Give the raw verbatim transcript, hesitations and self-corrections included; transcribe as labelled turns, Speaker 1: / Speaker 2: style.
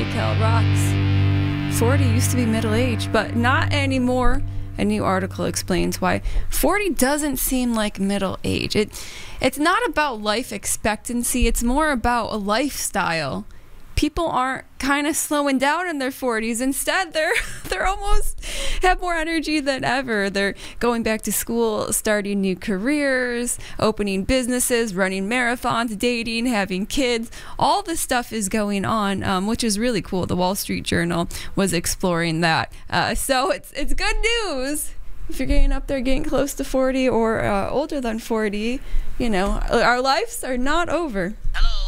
Speaker 1: SoCal rocks. forty used to be middle age, but not anymore. A new article explains why forty doesn't seem like middle age. It, it's not about life expectancy. It's more about a lifestyle. People aren't kind of slowing down in their forties. Instead, they're they're almost have more energy than ever. They're going back to school, starting new careers, opening businesses, running marathons, dating, having kids. All this stuff is going on, um, which is really cool. The Wall Street Journal was exploring that. Uh, so it's it's good news. If you're getting up there, getting close to forty or uh, older than forty, you know, our lives are not over.
Speaker 2: Hello.